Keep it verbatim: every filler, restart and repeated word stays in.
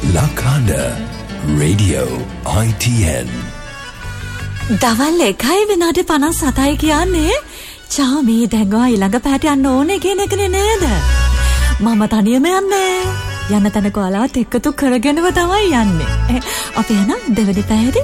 Lakanda Radio I T N. දවල් එකයි විනාඩි පනස් හතයි කියන්නේ චාමි දැන්වා ඊළඟ පැයට යන්න ඕනේ කියන එකනේ නේද? මම තනියම යන්නේ. යන තැනක ඔයාලවත් එක්කතු කරගෙනව තමයි යන්නේ. අපි යන දෙවෙනි පැයේදී